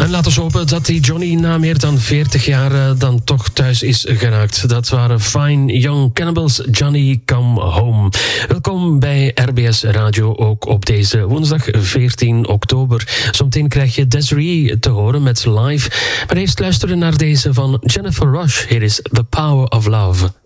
En laten we hopen dat die Johnny na meer dan 40 jaar dan toch thuis is geraakt. Dat waren Fine Young Cannibals, Johnny Come Home. Welkom bij RBS Radio, ook op deze woensdag 14 oktober. Zometeen krijg je Desiree te horen met Live. Maar eerst luisteren naar deze van Jennifer Rush. Hier is The Power of Love.